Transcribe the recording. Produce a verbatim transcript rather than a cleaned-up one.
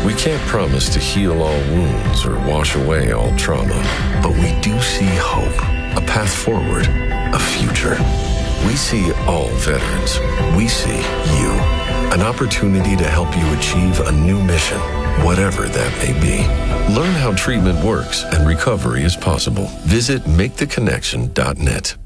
We can't promise to heal all wounds or wash away all trauma, but we do see hope, a path forward, a future. We see all veterans. We see you. An opportunity to help you achieve a new mission, whatever that may be. Learn how treatment works and recovery is possible. Visit make the connection dot net.